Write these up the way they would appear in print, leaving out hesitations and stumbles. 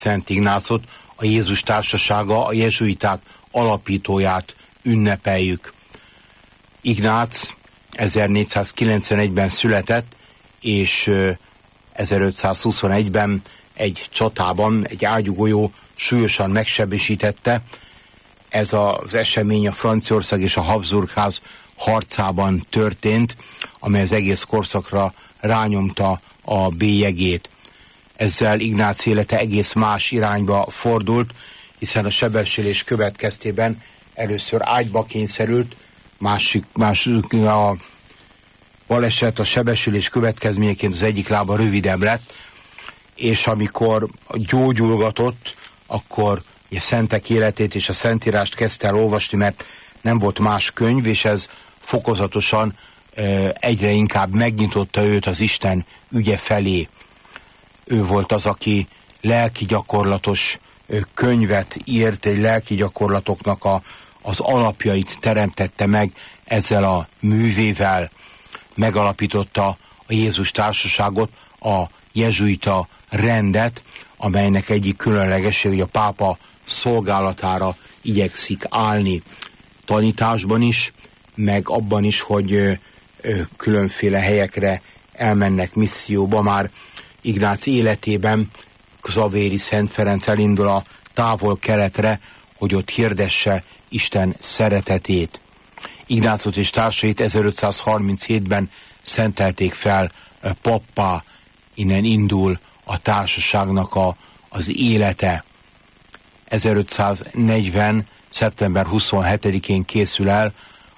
Szent Ignácot, a Jézus Társasága, a jezsuiták alapítóját ünnepeljük. Ignác 1491-ben született, és 1521-ben egy csatában egy ágyúgolyó súlyosan megsebesítette. Ez az esemény a Franciaország és a Habsburgház harcában történt, amely az egész korszakra rányomta a bélyegét. Ezzel Ignác élete egész más irányba fordult, hiszen a sebesülés következtében először ágyba kényszerült, másik a baleset, a sebesülés következményeként az egyik lába rövidebb lett, és amikor gyógyulgatott, akkor a szentek életét és a Szentírást kezdte el olvasni, mert nem volt más könyv, és ez fokozatosan egyre inkább megnyitotta őt az Isten ügye felé. Ő volt az, aki lelki gyakorlatos könyvet írt, egy lelki gyakorlatoknak az alapjait teremtette meg ezzel a művével, megalapította a Jézus Társaságot, a jezsuita rendet, amelynek egyik különlegesség, hogy a pápa szolgálatára igyekszik állni tanításban is, meg abban is, hogy különféle helyekre elmennek misszióba. Már Ignác életében Xavéri Szent Ferenc elindul a távol-keletre, hogy ott hirdesse Isten szeretetét. Ignácot és társait 1537-ben szentelték fel pappá, innen indul a társaságnak az élete. 1540. szeptember 27-én készül el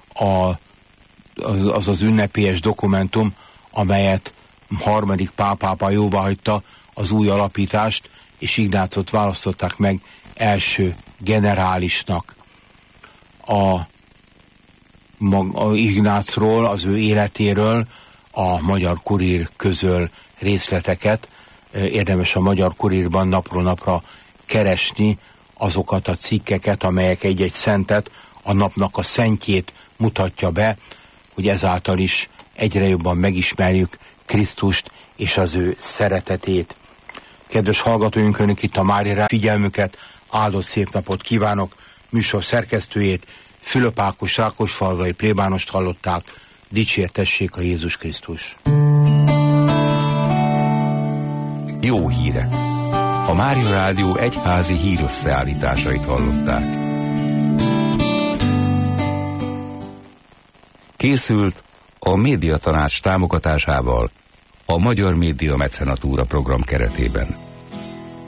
az ünnepélyes dokumentum, amelyet harmadik pápa jóváhagyta, az új alapítást, és Ignácot választották meg első generálisnak. A Ignácról, az ő életéről a Magyar Kurír közöl részleteket. Érdemes a Magyar Kurírban napról napra keresni azokat a cikkeket, amelyek egy-egy szentet, a napnak a szentjét mutatja be, hogy ezáltal is egyre jobban megismerjük Krisztust és az ő szeretetét. Kedves hallgatóink, önök itt a Mária figyelmüket, áldott szép napot kívánok. Műsor szerkesztőjét, Fülöp Ákos rákosfalvai plébánost hallották. Dicsértessék a Jézus Krisztus! Jó hírek! A Mária Rádió egyházi hírösszeállításait hallották. Készült a Médiatanács támogatásával a Magyar Média Mecenatúra program keretében.